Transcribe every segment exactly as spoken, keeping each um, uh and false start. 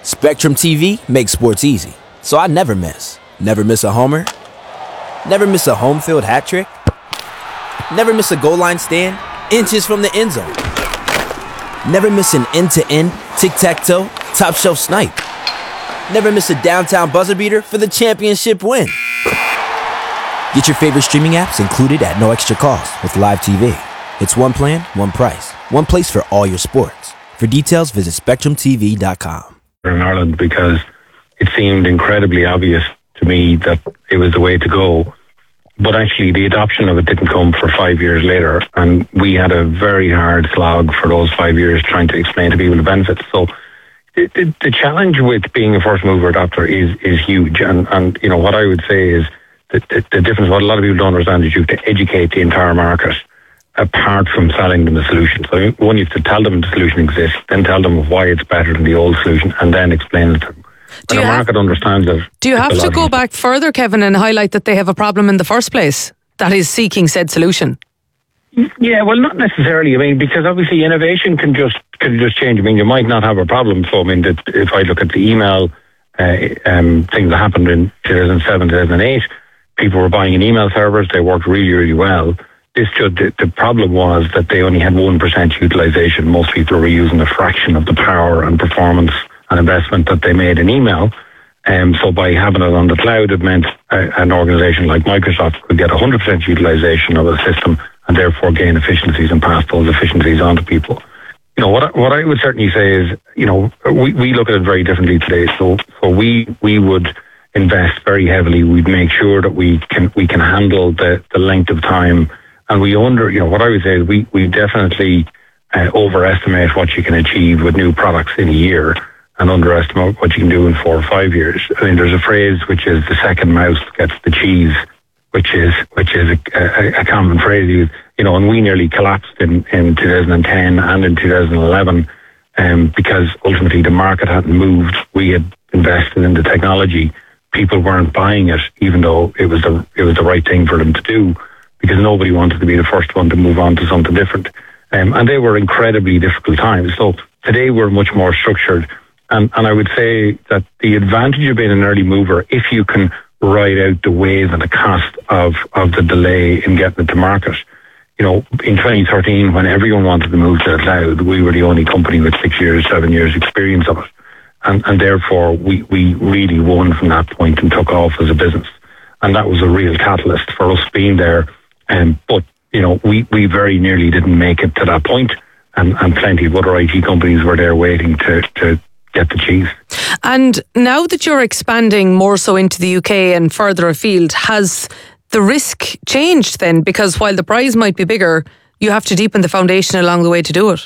Spectrum T V makes sports easy, so I never miss. Never miss a homer. Never miss a home field hat trick. Never miss a goal line stand, inches from the end zone. Never miss an end-to-end, tic-tac-toe, top shelf snipe. Never miss a downtown buzzer beater for the championship win. Get your favorite streaming apps included at no extra cost with Live T V. It's one plan, one price, one place for all your sports. For details, visit spectrum t v dot com. In Ireland, because it seemed incredibly obvious to me that it was the way to go. But actually, the adoption of it didn't come for five years later, and we had a very hard slog for those five years trying to explain to people the benefits. So the, the, the challenge with being a first mover adopter is is huge. And, and you know, what I would say is that the, the difference, what a lot of people don't understand is you have to educate the entire market apart from selling them the solution. So one, you have to tell them the solution exists, then tell them why it's better than the old solution, and then explain it to them. Do and the market have, understands it. Do you have to go back further, Kevin, and highlight that they have a problem in the first place that is seeking said solution? Yeah, well, not necessarily. I mean, because obviously innovation can just can just change. I mean, you might not have a problem. So, I mean, that if I look at the email uh, um, things that happened in two thousand seven, two thousand eight, people were buying in email servers. They worked really, really well. This just, the, the problem was that they only had one percent utilization. Most people were using a fraction of the power and performance and investment that they made in email. Um, so by having it on the cloud, it meant uh, an organization like Microsoft could get one hundred percent utilization of a system and therefore gain efficiencies and pass those efficiencies on to people. You know, what I, what I would certainly say is, you know, we, we look at it very differently today. So, so we, we would invest very heavily. We'd make sure that we can, we can handle the, the length of time. And we under, you know, what I would say is we, we definitely uh, overestimate what you can achieve with new products in a year and underestimate what you can do in four or five years. I mean, there's a phrase which is the second mouse gets the cheese, which is which is a, a, a common phrase used, you know, and we nearly collapsed in, in two thousand ten and in two thousand eleven um, because ultimately the market hadn't moved. We had invested in the technology. People weren't buying it, even though it was the it was the right thing for them to do, because nobody wanted to be the first one to move on to something different. Um, and they were incredibly difficult times. So today we're much more structured. And, and I would say that the advantage of being an early mover, if you can ride out the wave and the cost of, of the delay in getting it to market. You know, in twenty thirteen, when everyone wanted to move to the cloud, we were the only company with six years, seven years experience of it. And, and therefore, we, we really won from that point and took off as a business. And that was a real catalyst for us being there. Um, but, you know, we, we very nearly didn't make it to that point, and, and plenty of other I T companies were there waiting to, to get the cheese. And now that you're expanding more so into the U K and further afield, has the risk changed then? Because while the prize might be bigger, you have to deepen the foundation along the way to do it.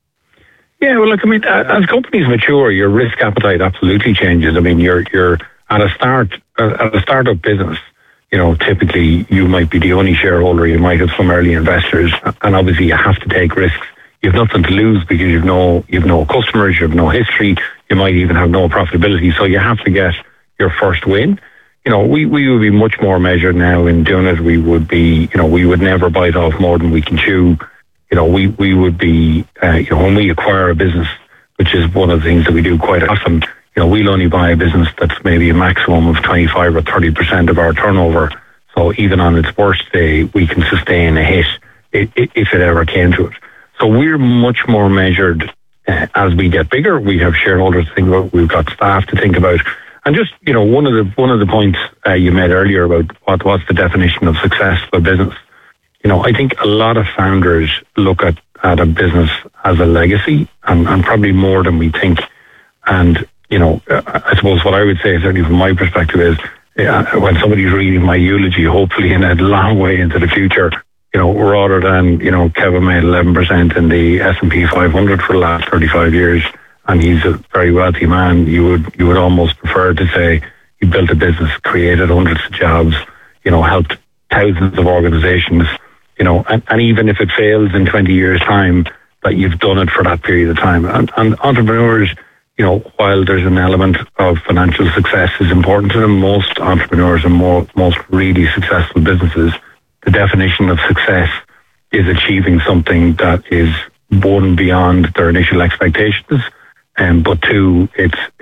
Yeah, well, look, I mean, as companies mature, your risk appetite absolutely changes. I mean, you're you're at a start at a startup business. You know, typically you might be the only shareholder. You might have some early investors, and obviously you have to take risks. You have nothing to lose because you've no you've no customers, you have no history. You might even have no profitability. So you have to get your first win. You know, we, we would be much more measured now in doing it. We would be, you know, we would never bite off more than we can chew. You know, we, we would be, uh, you know, when we acquire a business, which is one of the things that we do quite often, you know, we'll only buy a business that's maybe a maximum of twenty-five or thirty percent of our turnover. So even on its worst day, we can sustain a hit if it ever came to it. So we're much more measured uh, as we get bigger. We have shareholders to think about. We've got staff to think about. And just, you know, one of the one of the points uh, you made earlier about what what's the definition of success for business. You know, I think a lot of founders look at, at a business as a legacy, and, and probably more than we think. And, you know, I suppose what I would say, certainly from my perspective, is uh, when somebody's reading my eulogy, hopefully in a long way into the future, you know, rather than, you know, Kevin made eleven percent in the S and P five hundred for the last thirty-five years, and he's a very wealthy man, you would you would almost prefer to say he built a business, created hundreds of jobs, you know, helped thousands of organizations, you know, and, and even if it fails in twenty years' time, that you've done it for that period of time. And, and entrepreneurs, you know, while there's an element of financial success is important to them, most entrepreneurs and more, most really successful businesses, the definition of success is achieving something that is one, beyond their initial expectations, and um, but two, it's